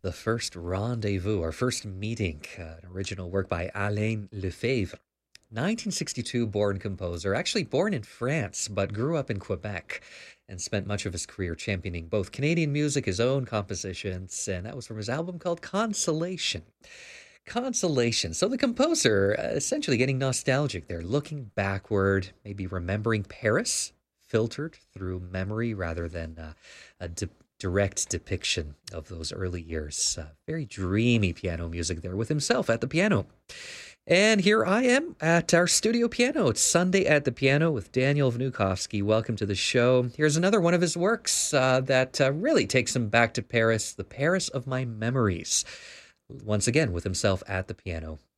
The First Rendezvous, our first meeting, an original work by Alain Lefebvre. 1962 born composer, actually born in France, but grew up in Quebec and spent much of his career championing both Canadian music, his own compositions, and that was from his album called Consolation. Consolation. So the composer essentially getting nostalgic there, looking backward, maybe remembering Paris, filtered through memory rather than a direct depiction of those early years. Very dreamy piano music there with himself at the piano. And here I am at our studio piano. It's Sunday at the Piano with Daniel Vnukovsky. Welcome to the show. Here's another one of his works that really takes him back to Paris, the Paris of my memories. Once again, with himself at the piano.